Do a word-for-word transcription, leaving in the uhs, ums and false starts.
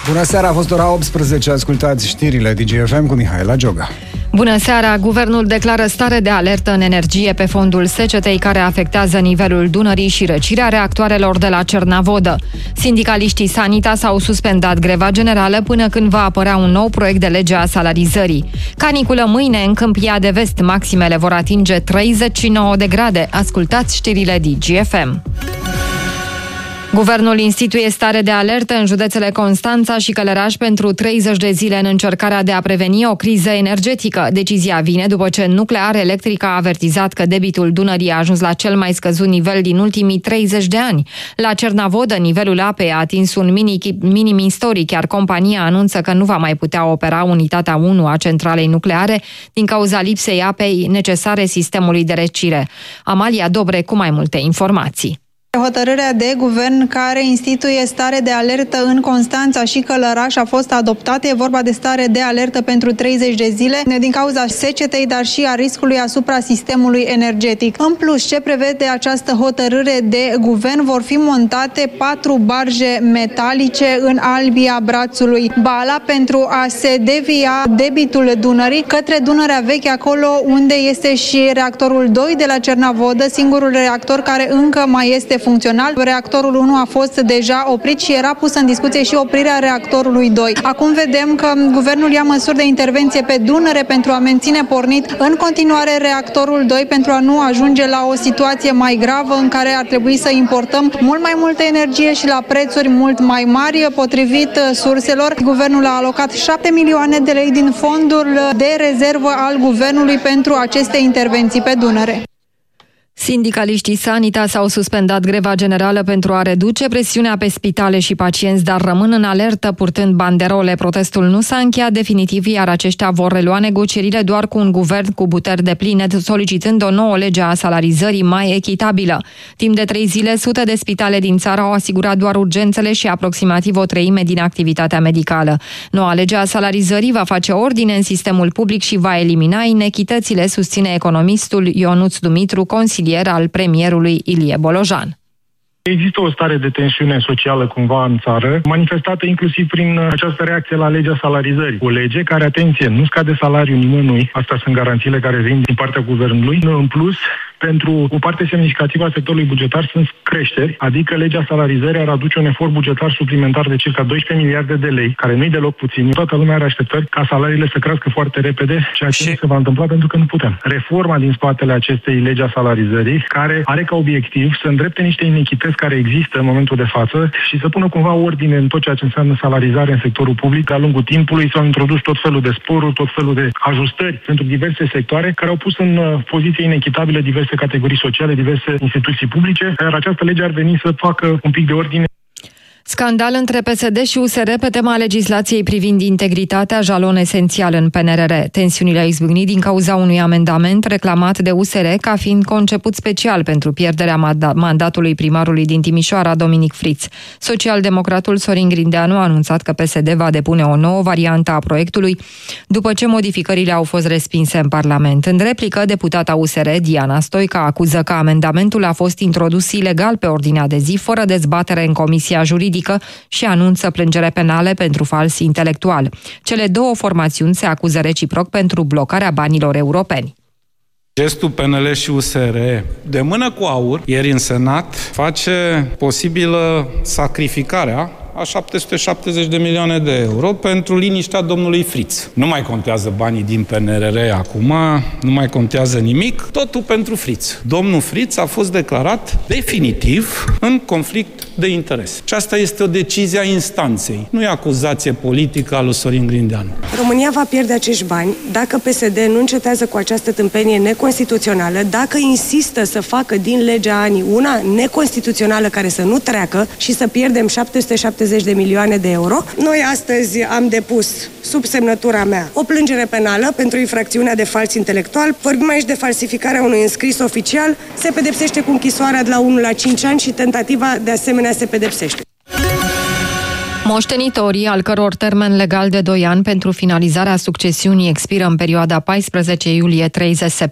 Bună seara, a fost ora optsprezece, ascultați știrile D G F M cu Mihaela Gioga. Bună seara! Guvernul declară stare de alertă în energie pe fondul secetei care afectează nivelul Dunării și răcirea reactoarelor de la Cernavodă. Sindicaliștii Sanitas au suspendat greva generală până când va apărea un nou proiect de lege a salarizării. Caniculă mâine în Câmpia de Vest, maximele vor atinge treizeci și nouă de grade. Ascultați știrile D G F M. Guvernul instituie stare de alertă în județele Constanța și Călăraș pentru treizeci de zile în încercarea de a preveni o criză energetică. Decizia vine după ce Nuclear Electric a avertizat că debitul Dunării a ajuns la cel mai scăzut nivel din ultimii treizeci de ani. La Cernavodă, nivelul apei a atins un minim istoric, iar compania anunță că nu va mai putea opera unitatea unu a centralei nucleare din cauza lipsei apei necesare sistemului de răcire. Amalia Dobre cu mai multe informații. Hotărârea de guvern care instituie stare de alertă în Constanța și Călăraș a fost adoptată. E vorba de stare de alertă pentru treizeci de zile din cauza secetei, dar și a riscului asupra sistemului energetic. În plus, ce prevede această hotărâre de guvern? Vor fi montate patru barje metalice în albia brațului Bala pentru a se devia debitul Dunării către Dunărea Veche, acolo unde este și reactorul doi de la Cernavodă, singurul reactor care încă mai este funcțional. Reactorul unu a fost deja oprit și era pusă în discuție și oprirea reactorului doi. Acum vedem că guvernul ia măsuri de intervenție pe Dunăre pentru a menține pornit în continuare reactorul doi pentru a nu ajunge la o situație mai gravă în care ar trebui să importăm mult mai multă energie și la prețuri mult mai mari. Potrivit surselor, guvernul a alocat șapte milioane de lei din fondul de rezervă al guvernului pentru aceste intervenții pe Dunăre. Sindicaliștii Sanitas au suspendat greva generală pentru a reduce presiunea pe spitale și pacienți, dar rămân în alertă purtând banderole. Protestul nu s-a încheiat definitiv, iar aceștia vor relua negocierile doar cu un guvern cu puteri depline, solicitând o nouă lege a salarizării mai echitabilă. Timp de trei zile, sute de spitale din țară au asigurat doar urgențele și aproximativ o treime din activitatea medicală. Noua lege a salarizării va face ordine în sistemul public și va elimina inechitățile, susține economistul Ionuț Dumitru, consilier al premierului Ilie Bolojan. Există o stare de tensiune socială cumva în țară, manifestată inclusiv prin această reacție la legea salarizării. O lege care, atenție, nu scade salariul nimănui, astea sunt garanțiile care vin din partea guvernului. În plus, pentru o parte semnificativă a sectorului bugetar sunt creșteri, adică legea salarizării ar aduce un efort bugetar suplimentar de circa doisprezece miliarde de lei, care nu-i deloc puțin. Toată lumea are așteptări ca salariile să crească foarte repede, ceea ce nu se va întâmpla pentru că nu putem. Reforma din spatele acestei legi a salarizării, care are ca obiectiv să îndrepte niște inechități care există în momentul de față și să pună cumva ordine în tot ceea ce înseamnă salarizare în sectorul public. De-a lungul timpului s-au introdus tot felul de sporuri, tot felul de ajustări pentru diverse sectoare care au pus în poziție inechitabilă diverse categorii sociale, diverse instituții publice, iar această lege ar veni să facă un pic de ordine. Scandal între P S D și U S R pe tema legislației privind integritatea, jalon esențial în P N R R. Tensiunile au izbucnit din cauza unui amendament reclamat de U S R ca fiind conceput special pentru pierderea mandatului primarului din Timișoara, Dominic Friț. Socialdemocratul Sorin Grindeanu a anunțat că P S D va depune o nouă variantă a proiectului după ce modificările au fost respinse în Parlament. În replică, deputata U S R, Diana Stoica, acuză că amendamentul a fost introdus ilegal pe ordinea de zi, fără dezbatere în Comisia Juridică, și anunță plângere penale pentru fals intelectual. Cele două formațiuni se acuză reciproc pentru blocarea banilor europeni. Gestul P N L și U S R, de mână cu aur, ieri în Senat, face posibilă sacrificarea a șapte sute șaptezeci de milioane de euro pentru liniștea domnului Friț. Nu mai contează banii din P N R R acum, nu mai contează nimic, totul pentru Friț. Domnul Friț a fost declarat definitiv în conflict de interes. Și asta este o decizie a instanței, nu e acuzație politică a lui Sorin Grindeanu. România va pierde acești bani dacă P S D nu încetează cu această tâmpenie neconstituțională, dacă insistă să facă din legea ANI una neconstituțională care să nu treacă și să pierdem șapte sute șaptezeci de milioane de euro. Noi astăzi am depus, sub semnătura mea, o plângere penală pentru infracțiunea de fals intelectual. Vorbim aici de falsificarea unui înscris oficial. Se pedepsește cu închisoarea de la unu la cinci ani și tentativa de asemenea se pedepsește. Moștenitorii, al căror termen legal de doi ani pentru finalizarea succesiunii expiră în perioada paisprezece iulie - treizeci septembrie,